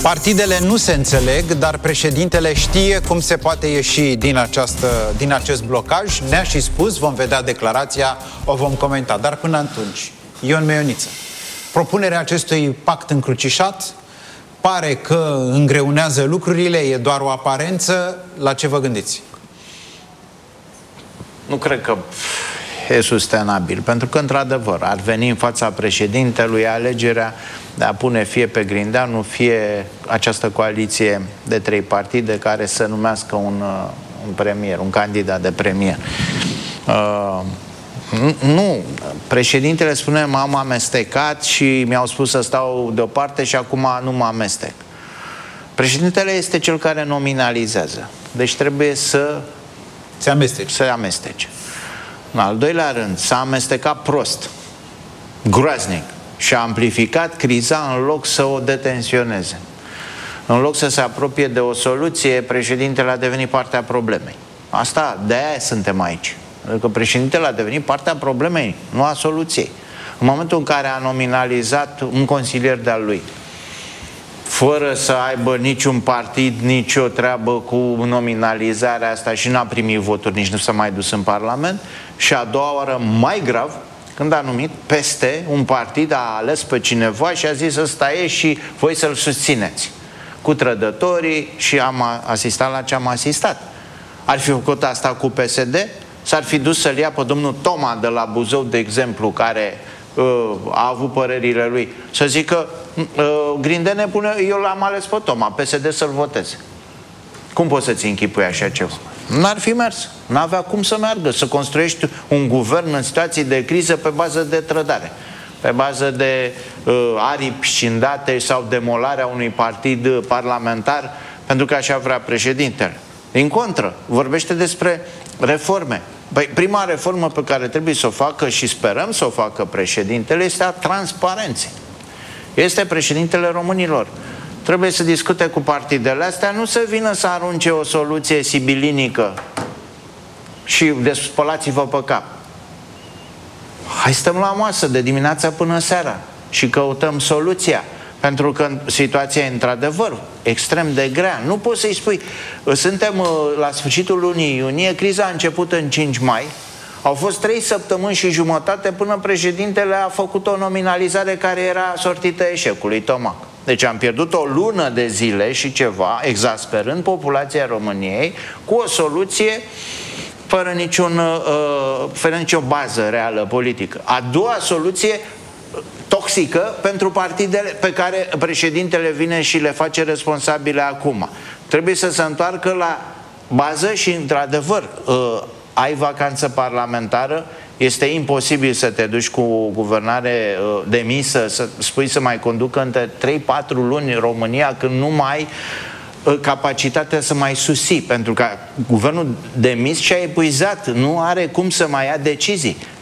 Partidele nu se înțeleg, dar președintele știe cum se poate ieși din acest blocaj. Ne-a și spus, vom vedea declarația, o vom comenta. Dar până atunci, Ion Meioniță, propunerea acestui pact încrucișat pare că îngreunează lucrurile, e doar o aparență. La ce vă gândiți? Nu cred că e sustenabil, pentru că, într-adevăr, ar veni în fața președintelui alegerea de a pune fie pe Grindeanu, fie această coaliție de 3 partide care să numească un premier, un candidat de premier. Nu, președintele spune, m-am amestecat și mi-au spus să stau deoparte și acum nu mă amestec. Președintele este cel care nominalizează, deci trebuie să se amestece. În al doilea rând, s-a amestecat prost, groaznic, și a amplificat criza în loc să o detensioneze. În loc să se apropie de o soluție, președintele a devenit partea problemei. Asta, de-aia suntem aici. Pentru că președintele a devenit partea problemei, nu a soluției. În momentul în care a nominalizat un consilier de-al lui, fără să aibă niciun partid, nicio treabă cu nominalizarea asta și n-a primit voturi, nici nu s-a mai dus în Parlament, și a doua oară, mai grav, când a numit peste un partid, a ales pe cineva și a zis ăsta e și voi să-l susțineți cu trădătorii, și am asistat la ce am asistat. Ar fi făcut asta cu PSD? S-ar fi dus să-l ia pe domnul Toma de la Buzău, de exemplu, care a avut părerile lui, să zică Grindene pune, eu l-am ales pe Toma, PSD să-l voteze. Cum poți să-ți închipui așa ceva? N-ar fi mers. N-avea cum să meargă, să construiești un guvern în situații de criză pe bază de trădare, pe bază de aripi scindate sau demolarea unui partid parlamentar, pentru că așa vrea președintele. Din contră, vorbește despre reforme. Păi, prima reformă pe care trebuie să o facă și sperăm să o facă președintele este a transparenței. Este președintele românilor. Trebuie să discute cu partidele astea, nu să vină să arunce o soluție sibilinică și despălați-vă pe cap. Hai, stăm la masă de dimineața până seara și căutăm soluția. Pentru că situația e într-adevăr extrem de grea. Nu poți să-i spui, suntem la sfârșitul lunii iunie, criza a început în 5 mai, au fost 3 săptămâni și jumătate până președintele a făcut o nominalizare care era sortită eșecului, Tomac. Deci am pierdut o lună de zile și ceva, exasperând populația României, cu o soluție fără nicio bază reală politică. A doua soluție toxică pentru partidele pe care președintele vine și le face responsabile acum. Trebuie să se întoarcă la bază și, într-adevăr, ai vacanță parlamentară, este imposibil să te duci cu guvernare demisă, să spui să mai conducă între 3-4 luni România, când nu mai ai capacitatea să mai susții, pentru că guvernul demis și-a epuizat, nu are cum să mai ia decizii.